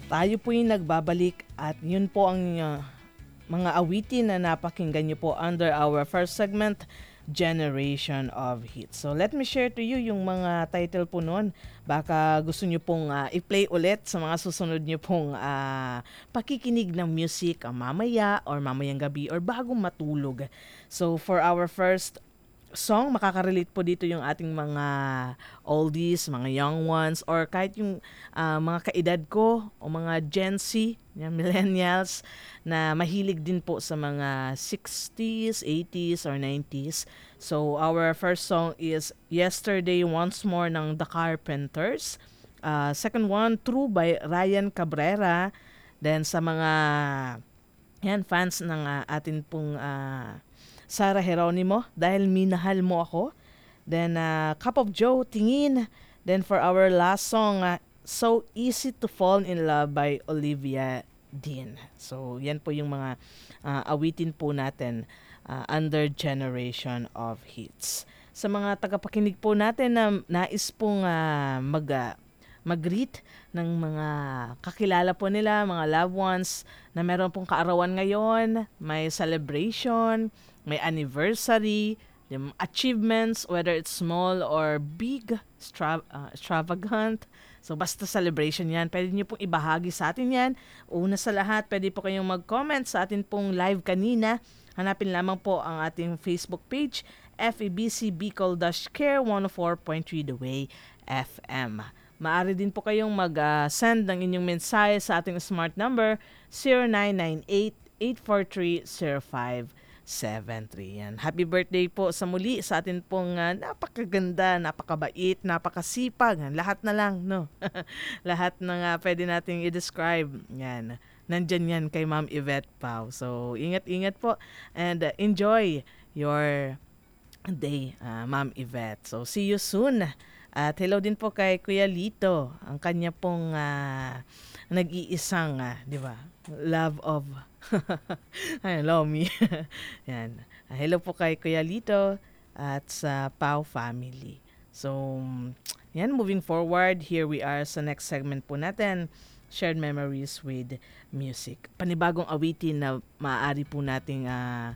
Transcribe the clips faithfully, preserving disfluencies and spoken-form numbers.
Tayo po yung nagbabalik at yun po ang uh, mga awitin na napakinggan nyo po under our first segment, Generation of Hits. So let me share to you yung mga title po noon. Baka gusto nyo pong uh, i-play ulit sa mga susunod nyo pong uh, pakikinig ng music uh, mamaya or mamayang gabi or bagong matulog. So for our first song, makaka-relate po dito yung ating mga oldies, mga young ones, or kahit yung ah, mga kaedad ko o mga Gen Z, yung millennials, na mahilig din po sa mga sixties, eighties, or nineties. So, our first song is Yesterday Once More ng The Carpenters. Uh, second one, True by Ryan Cabrera. Then sa mga yan, fans ng ah, atin pong ah, Sarah Geronimo, dahil minahal mo ako. Then, uh, Cup of Joe, Tingin. Then, for our last song, uh, So Easy to Fall in Love by Olivia Dean. So, yan po yung mga uh, awitin po natin uh, under Generation of Hits. Sa mga tagapakinig po natin na nais pong uh, mag, uh, mag-greet ng mga kakilala po nila, mga loved ones na meron pong kaarawan ngayon, may celebration, may anniversary, yung achievements, whether it's small or big, stra- uh, extravagant. So, basta celebration yan. Pwede nyo pong ibahagi sa atin yan. Una sa lahat, pwede po kayong mag-comment sa atin pong live kanina. Hanapin lamang po ang ating Facebook page, F E B C Bicol Care one oh four point three The Way F M. Maaari din po kayong mag-send uh, ng inyong mensahe sa ating smart number zero nine nine eight, eight four three, zero five seven three. Yan. Happy birthday po sa muli sa atin pong uh, napakaganda, napakabait, napakasipag. Lahat na lang, no? Lahat na nga pwede nating i-describe. Yan. Nandyan yan kay Ma'am Yvette Pau. So, ingat-ingat po and uh, enjoy your day, uh, Ma'am Yvette. So, see you soon. At hello din po kay Kuya Lito, ang kanya pong uh, nag-iisang, uh, di ba? Love of Ay, love me. Yan. Uh, hello po kay Kuya Lito at sa Pau family. So, yan, moving forward, here we are sa next segment po natin, Shared Memories with Music. Panibagong awitin na maaari po nating, uh,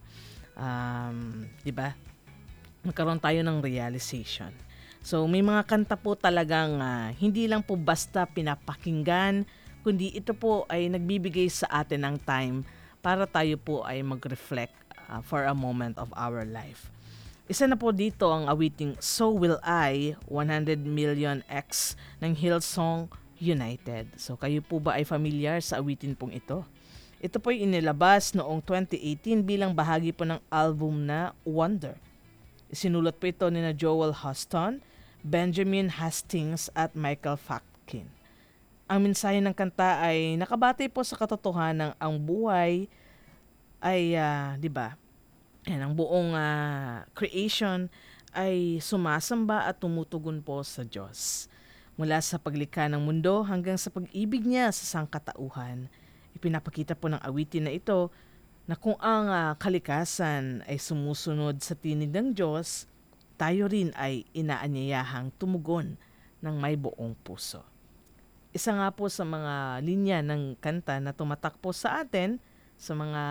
um, di ba? Magkaroon tayo ng realization. So, may mga kanta po talagang uh, hindi lang po basta pinapakinggan, kundi ito po ay nagbibigay sa atin ng time para tayo po ay mag-reflect uh, for a moment of our life. Isa na po dito ang awiting So Will I, one hundred million X ng Hillsong United. So, kayo po ba ay familiar sa awitin pong ito? Ito po ay inilabas noong twenty eighteen bilang bahagi po ng album na Wonder. Isinulat po ito ni na Joel Hoston, Benjamin Hastings at Michael Fatkin. Ang mensahe ng kanta ay nakabatay po sa katotohanan ng ang buhay ay, uh, di ba, ang buong uh, creation ay sumasamba at tumutugon po sa Diyos. Mula sa paglikha ng mundo hanggang sa pag-ibig niya sa sangkatauhan, ipinapakita po ng awitin na ito na kung ang uh, kalikasan ay sumusunod sa tinig ng Diyos, tayo rin ay inaanyayahang tumugon ng may buong puso. Isa nga po sa mga linya ng kanta na tumatak po sa atin, sa mga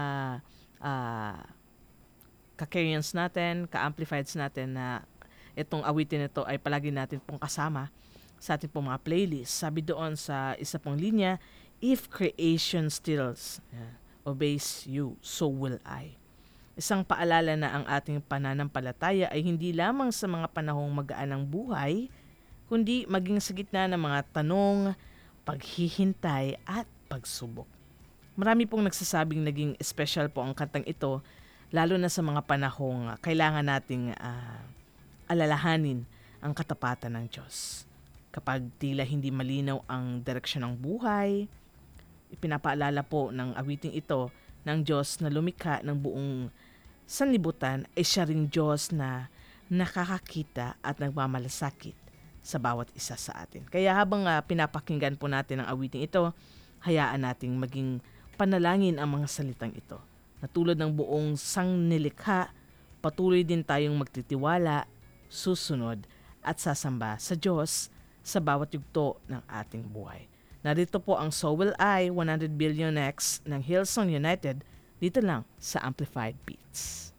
uh, ka-carrions natin, ka-amplifieds natin na itong awitin nito ay palagi natin pong kasama sa ating pong mga playlist. Sabi doon sa isa pong linya, if creation still uh, obeys you, so will I. Isang paalala na ang ating pananampalataya ay hindi lamang sa mga panahong magaan ng buhay, kundi maging sa gitna ng mga tanong, paghihintay at pagsubok. Marami pong nagsasabing naging special po ang kantang ito, lalo na sa mga panahong kailangan nating uh, alalahanin ang katapatan ng Diyos. Kapag tila hindi malinaw ang direksyon ng buhay, ipinapaalala po ng awiting ito ng Diyos na lumikha ng buong sanlibutan ay siya ring Diyos na nakakakita at nagmamalasakit sa bawat isa sa atin. Kaya habang uh, pinapakinggan po natin ang awiting ito, hayaan nating maging panalangin ang mga salitang ito. Na tulad ng buong sangnilikha, patuloy din tayong magtitiwala, susunod at sasamba sa Diyos sa bawat yugto ng ating buhay. Narito po ang So Will I one hundred billion X ng Hillsong United dito lang sa Amplified Beats.